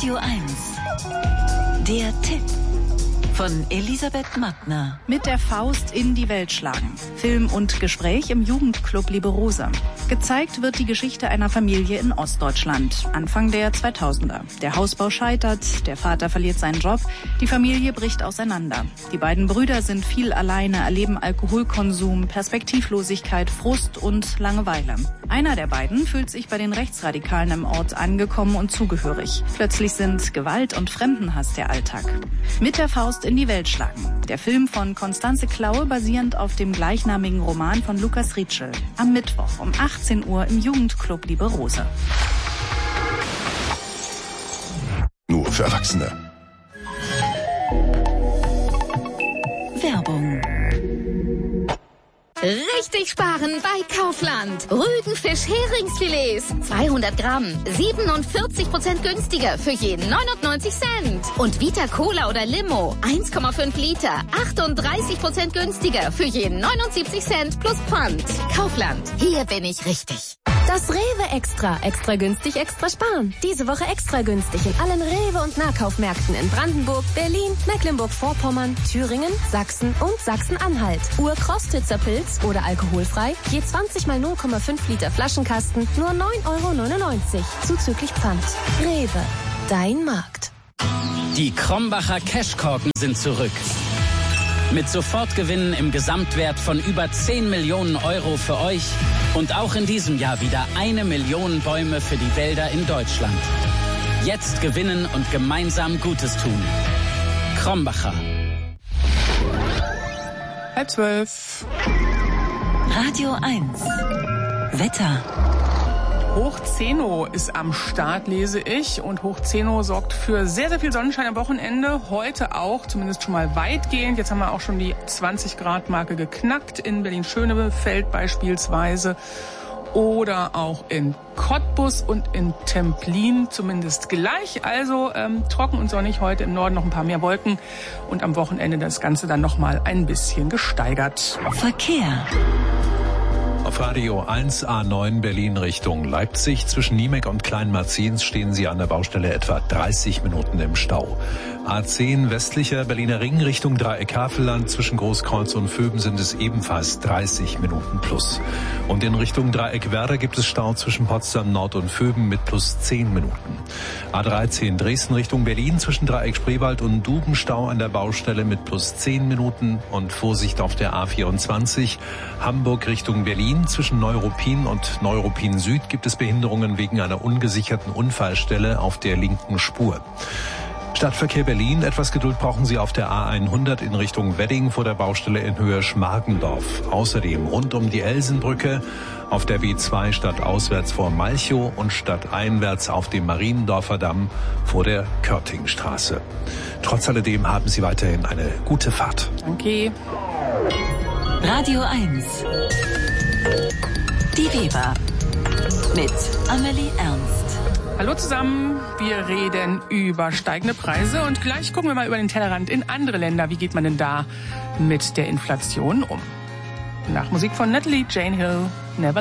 Radio 1. Der Tipp von Elisabeth Mattner. Mit der Faust in die Welt schlagen. Film und Gespräch im Jugendclub Liebe Rose. Gezeigt wird die Geschichte einer Familie in Ostdeutschland, Anfang der 2000er. Der Hausbau scheitert, der Vater verliert seinen Job, die Familie bricht auseinander. Die beiden Brüder sind viel alleine, erleben Alkoholkonsum, Perspektivlosigkeit, Frust und Langeweile. Einer der beiden fühlt sich bei den Rechtsradikalen im Ort angekommen und zugehörig. Plötzlich sind Gewalt und Fremdenhass der Alltag. Mit der Faust in die Welt schlagen. Der Film von Constanze Klaue basierend auf dem gleichnamigen Roman von Lukas Rietschel. Am Mittwoch um 18 Uhr im Jugendclub Liebe Rose. Nur für Erwachsene. Werbung. Richtig sparen bei Kaufland. Rügenfisch Heringsfilets. 200 Gramm. 47% günstiger für jeden 99 Cent. Und Vita Cola oder Limo. 1,5 Liter. 38% günstiger für jeden 79 Cent plus Pfand. Kaufland. Hier bin ich richtig. Das Rewe Extra. Extra günstig, extra sparen. Diese Woche extra günstig in allen Rewe- und Nahkaufmärkten in Brandenburg, Berlin, Mecklenburg-Vorpommern, Thüringen, Sachsen und Sachsen-Anhalt. Urkostitzer Pilz oder alkoholfrei, je 20 mal 0,5 Liter Flaschenkasten, nur 9,99 € zuzüglich Pfand. Rewe, dein Markt. Die Krombacher Cashkorken sind zurück. Mit Sofortgewinnen im Gesamtwert von über 10 Millionen € für euch und auch in diesem Jahr wieder 1 Million Bäume für die Wälder in Deutschland. Jetzt gewinnen und gemeinsam Gutes tun. Krombacher. 11:30. Radio 1. Wetter. Hochzeno ist am Start, lese ich. Und Hochzeno sorgt für sehr, sehr viel Sonnenschein am Wochenende. Heute auch, zumindest schon mal weitgehend. Jetzt haben wir auch schon die 20-Grad-Marke geknackt. In Berlin-Schönefeld beispielsweise. Oder auch in Cottbus und in Templin zumindest gleich. Also trocken und sonnig heute, im Norden noch ein paar mehr Wolken. Und am Wochenende das Ganze dann nochmal ein bisschen gesteigert. Verkehr. Auf Radio 1 A9 Berlin Richtung Leipzig. Zwischen Niemek und Kleinmarzins stehen Sie an der Baustelle etwa 30 Minuten im Stau. A10 westlicher Berliner Ring Richtung Dreieck Havelland. Zwischen Großkreuz und Vöben sind es ebenfalls 30 Minuten plus. Und in Richtung Dreieck Werder gibt es Stau zwischen Potsdam Nord und Vöben mit plus 10 Minuten. A13 Dresden Richtung Berlin zwischen Dreieck Spreewald und Duben Stau an der Baustelle mit plus 10 Minuten. Und Vorsicht auf der A24 Hamburg Richtung Berlin. Zwischen Neuruppin und Neuruppin Süd gibt es Behinderungen wegen einer ungesicherten Unfallstelle auf der linken Spur. Stadtverkehr Berlin. Etwas Geduld brauchen Sie auf der A100 in Richtung Wedding vor der Baustelle in Höhe Schmargendorf. Außerdem rund um die Elsenbrücke, auf der B2 stadtauswärts vor Malchow und stadteinwärts auf dem Mariendorfer Damm vor der Körtingstraße. Trotz alledem haben Sie weiterhin eine gute Fahrt. Danke. Radio 1. Die Weber mit Amelie Ernst. Hallo zusammen, wir reden über steigende Preise und gleich gucken wir mal über den Tellerrand in andere Länder. Wie geht man denn da mit der Inflation um? Nach Musik von Natalie Jane Hill, Never